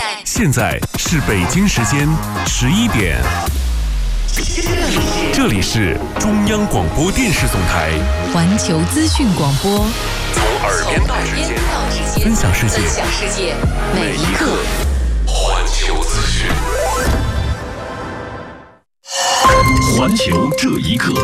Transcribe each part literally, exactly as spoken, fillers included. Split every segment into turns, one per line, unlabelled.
现在是北京时间十一点。这里是中央广播电视总台
环球资讯广播，
从耳边到指尖，分享世界，每一刻环球资讯。环球这一刻。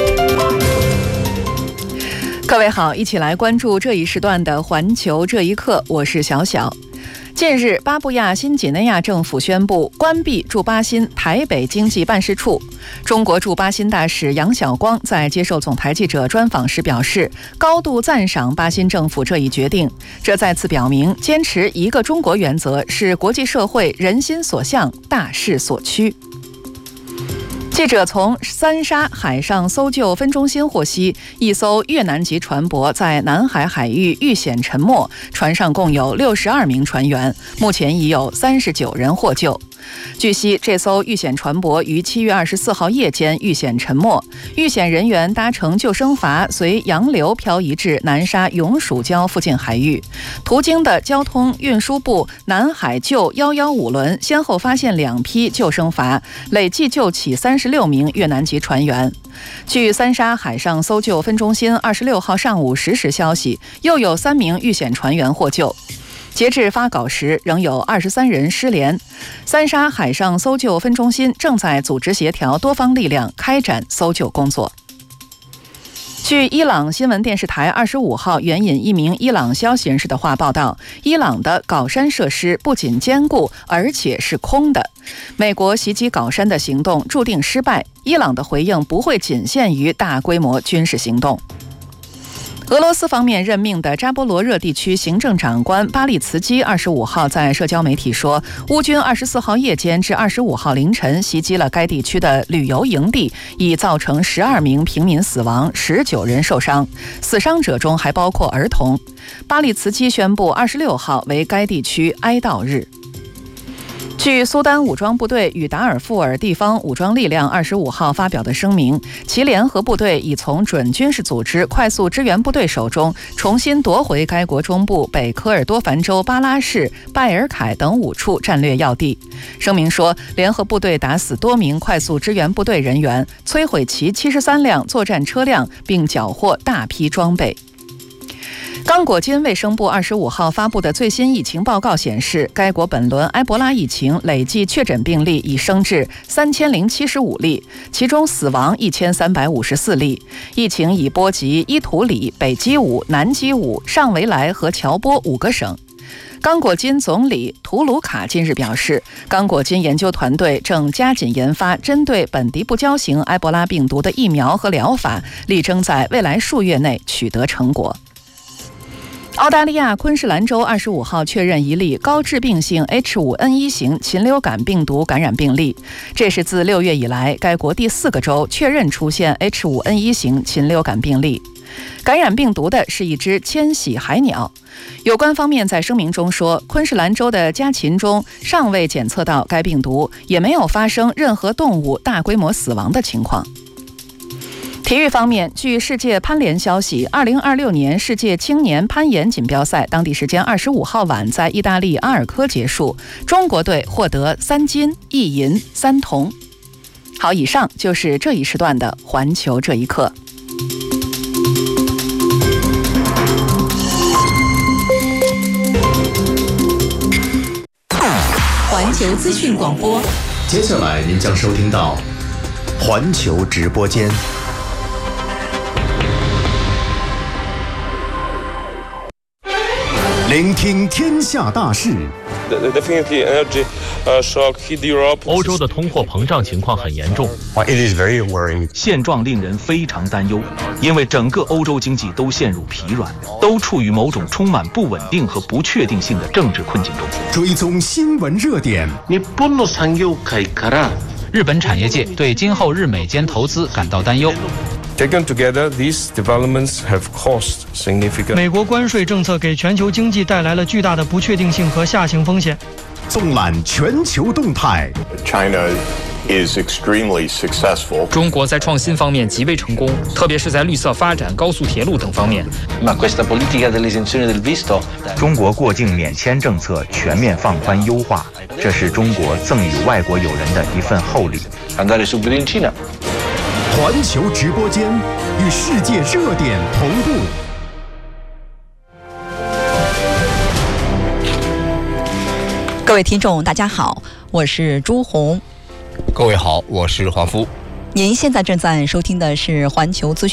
各位好，一起来关注这一时段的环球这一刻，我是小小。近日，巴布亚新几内亚政府宣布关闭驻巴新台北经济办事处。中国驻巴新大使杨晓光在接受总台记者专访时表示，高度赞赏巴新政府这一决定，这再次表明坚持一个中国原则是国际社会人心所向、大势所趋。记者从三沙海上搜救分中心获悉，一艘越南籍船舶在南海海域遇险沉没，船上共有六十二名船员，目前已有三十九人获救。据悉，这艘遇险船舶于七月二十四号夜间遇险沉没，遇险人员搭乘救生筏随洋流漂移至南沙永暑礁附近海域。途经的交通运输部南海救一一五轮先后发现两批救生筏，累计救起三十六名越南籍船员。据三沙海上搜救分中心二十六号上午十时消息，又有三名遇险船员获救。截至发稿时，仍有二十三人失联。三沙海上搜救分中心正在组织协调多方力量开展搜救工作。据伊朗新闻电视台二十五号援引一名伊朗消息人士的话报道，伊朗的镐山设施不仅坚固，而且是空的。美国袭击镐山的行动注定失败，伊朗的回应不会仅限于大规模军事行动。俄罗斯方面任命的扎波罗热地区行政长官巴利茨基二十五号在社交媒体说，乌军二十四号夜间至二十五号凌晨袭击了该地区的旅游营地，已造成十二名平民死亡，十九人受伤，死伤者中还包括儿童。巴利茨基宣布二十六号为该地区哀悼日。据苏丹武装部队与达尔富尔地方武装力量二十五号发表的声明，其联合部队已从准军事组织快速支援部队手中重新夺回该国中部北科尔多凡州巴拉市、拜尔凯等五处战略要地。声明说，联合部队打死多名快速支援部队人员，摧毁其七十三辆作战车辆，并缴获大批装备。刚果金卫生部二十五号发布的最新疫情报告显示，该国本轮埃博拉疫情累计确诊病例已升至三千零七十五例，其中死亡一千三百五十四例。疫情已波及伊图里、北基武、南基武、上维莱和乔波五个省。刚果金总理图鲁卡近日表示，刚果金研究团队正加紧研发针对本地不交型埃博拉病毒的疫苗和疗法，力争在未来数月内取得成果。澳大利亚昆士兰州二十五号确认一例高致病性 H 五 N 一 型禽流感病毒感染病例，这是自六月以来该国第四个州确认出现 H 五 N 一 型禽流感病例。感染病毒的是一只迁徙海鸟。有关方面在声明中说，昆士兰州的家禽中尚未检测到该病毒，也没有发生任何动物大规模死亡的情况。体育方面，据世界攀联消息，二零二六年世界青年攀岩锦标赛当地时间二十五号晚在意大利阿尔科结束，中国队获得三金一银三铜。好，以上就是这一时段的环球这一刻。环球资讯广播，
接下来您将收听到环球直播间。聆听天下大事。
欧洲的通货膨胀情况很严重，现状令人非常担忧，因为整个欧洲经济都陷入疲软，都处于某种充满不稳定和不确定性的政治困境中。
追踪新闻热点。
日本产业界对今后日美间投资感到担忧。
Taken together, these developments have caused significant.
美国关税政策给全球经济带来了巨大的不确定性和下行风险。
纵览全球动态。
China
is extremely successful.
中国在创新方面极为成功，特别是在绿色发展、高速铁路等方面。
Ma questa politica dell'esenzione del visto，
中国过境免签政策全面放宽优化，这是中国赠予外国友人的一份厚礼。
Andare subito in Cina。
环球直播间与世界热点同步。
各位听众，大家好，我是朱红。
各位好，我是华夫。
您现在正在收听的是环球资讯。